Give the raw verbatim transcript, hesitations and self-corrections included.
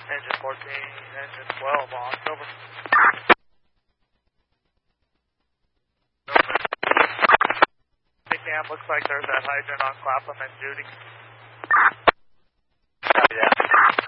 Engine fourteen, engine twelve on, over. Big Cam, looks like there's that hydrant on Clapham and Judy.